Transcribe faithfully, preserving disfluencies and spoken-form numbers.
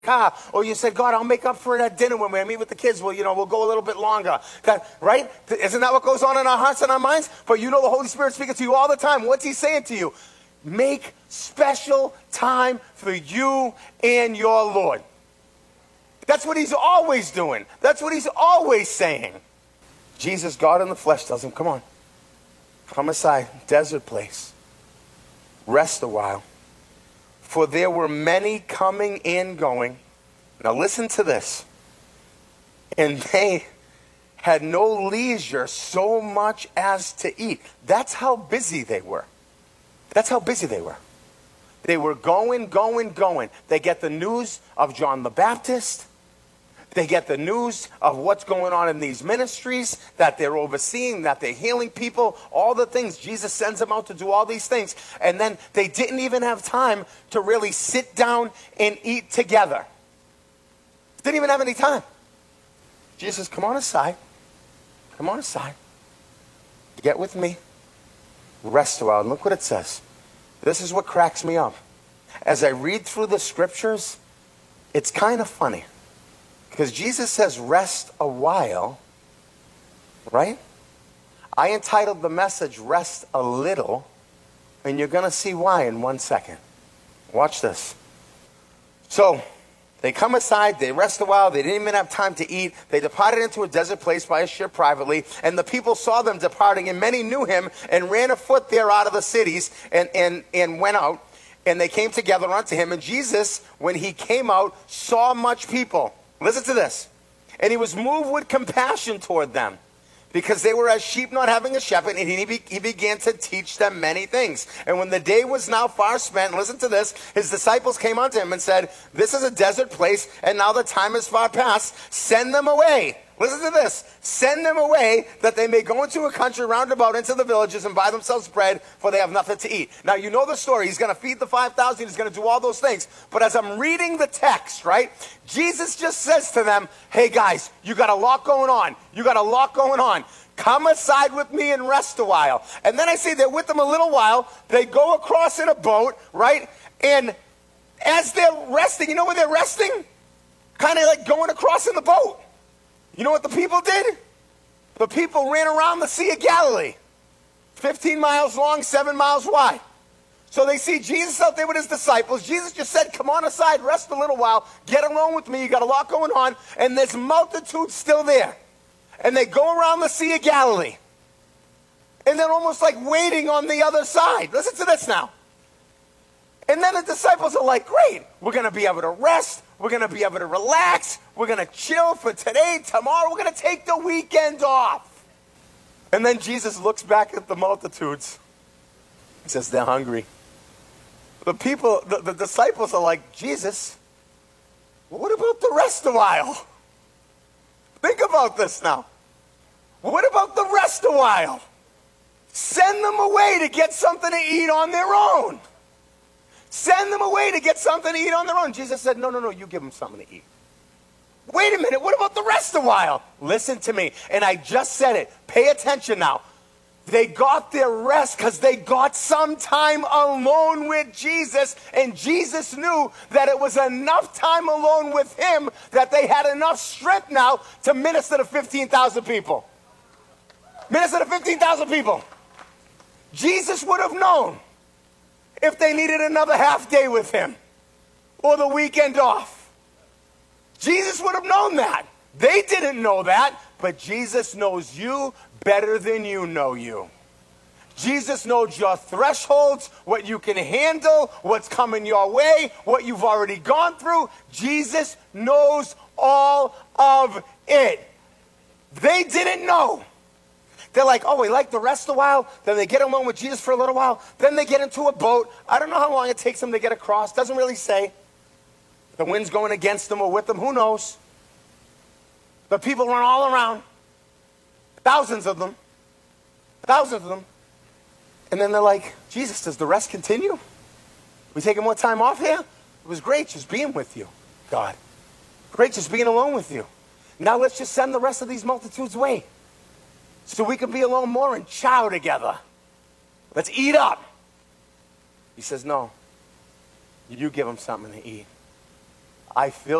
car, or you said, God, I'll make up for it at dinner when we meet with the kids. Well, you know, we'll go a little bit longer. God, right? Isn't that what goes on in our hearts and our minds? But you know the Holy Spirit speaking to you all the time. What's he saying to you? Make special time for you and your Lord. That's what he's always doing. That's what he's always saying. Jesus, God in the flesh, tells him, come on. Come aside, desert place. Rest a while. For there were many coming and going. Now listen to this. And they had no leisure so much as to eat. That's how busy they were. That's how busy they were. They were going, going, going. They get the news of John the Baptist. They get the news of what's going on in these ministries, that they're overseeing, that they're healing people, all the things. Jesus sends them out to do all these things. And then they didn't even have time to really sit down and eat together. Didn't even have any time. Jesus, come on aside. Come on aside. Get with me. Rest a while. And look what it says. This is what cracks me up. As I read through the scriptures, it's kind of funny. Because Jesus says, rest a while, right? I entitled the message, Rest a Little, and you're going to see why in one second. Watch this. So, they come aside, they rest a while, they didn't even have time to eat. They departed into a desert place by a ship privately, and the people saw them departing, and many knew him, and ran afoot there out of the cities, and, and, and went out, and they came together unto him. And Jesus, when he came out, saw much people. Listen to this. And he was moved with compassion toward them, because they were as sheep not having a shepherd, and he, be, he began to teach them many things. And when the day was now far spent, listen to this, his disciples came unto him and said, this is a desert place, and now the time is far past. Send them away. Listen to this. Send them away, that they may go into a country round about into the villages and buy themselves bread, for they have nothing to eat. Now, you know the story. He's going to feed the five thousand. He's going to do all those things. But as I'm reading the text, right, Jesus just says to them, hey, guys, you got a lot going on. You got a lot going on. Come aside with me and rest a while. And then I say they're with them a little while. They go across in a boat, right? And as they're resting, you know where they're resting? Kind of like going across in the boat. You know what the people did? The people ran around the Sea of Galilee. fifteen miles long, seven miles wide. So they see Jesus out there with his disciples. Jesus just said, come on aside, rest a little while, get alone with me, you got a lot going on. And there's multitudes still there. And they go around the Sea of Galilee. And they're almost like waiting on the other side. Listen to this now. And then the disciples are like, great, we're going to be able to rest. We're going to be able to relax. We're going to chill for today, tomorrow. We're going to take the weekend off. And then Jesus looks back at the multitudes. He says, they're hungry. The people, the, the disciples are like, Jesus, what about the rest a while? Think about this now. What about the rest a while? Send them away to get something to eat on their own. Send them away to get something to eat on their own. Jesus said, no, no, no, you give them something to eat. Wait a minute, what about the rest a while? Listen to me, and I just said it. Pay attention now. They got their rest because they got some time alone with Jesus, and Jesus knew that it was enough time alone with him that they had enough strength now to minister to fifteen thousand people. Minister to fifteen thousand people. Jesus would have known if they needed another half day with him or the weekend off. Jesus would have known that. They didn't know that, but Jesus knows you better than you know you. Jesus knows your thresholds, what you can handle, what's coming your way, what you've already gone through. Jesus knows all of it. They didn't know. They're like, oh, we like the rest a while. Then they get alone with Jesus for a little while. Then they get into a boat. I don't know how long it takes them to get across. Doesn't really say. The wind's going against them or with them. Who knows? But people run all around. Thousands of them. Thousands of them. And then they're like, Jesus, does the rest continue? We taking more time off here? It was great just being with you, God. Great just being alone with you. Now let's just send the rest of these multitudes away, so we can be alone more and chow together. Let's eat up. He says, no, you give them something to eat. I feel